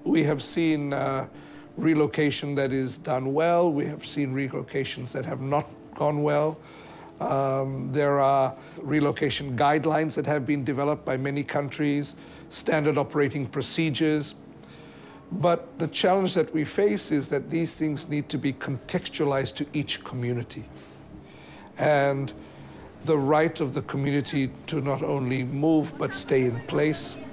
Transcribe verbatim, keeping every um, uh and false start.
We have seen uh, relocation that is done well. We have seen relocations that have not gone well. Um, there are relocation guidelines that have been developed by many countries, standard operating procedures. But the challenge that we face is that these things need to be contextualized to each community. And the right of the community to not only move but stay in place,